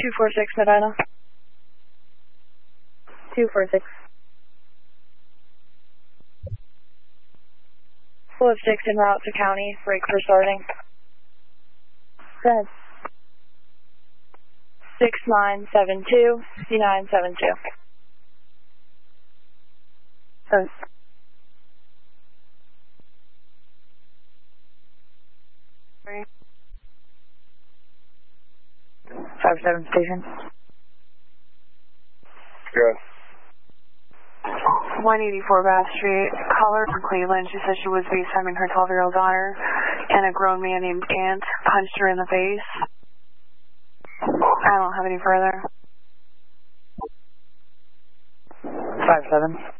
246 Medina. 246. Ballistics en route to county. Break for starting. Go ahead. 6972, 6972. Sorry. Three. 57 station. Good. 184 Bath Street. Caller from Cleveland. She said she was FaceTiming her 12-year-old daughter, and a grown man named Ant punched her in the face. I don't have any further. 57.